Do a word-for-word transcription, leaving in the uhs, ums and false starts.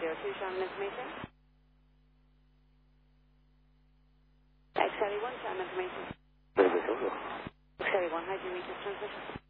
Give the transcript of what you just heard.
zero two, Shannon information. X L E one, Shannon information. X L E one, how do you reach this transmission?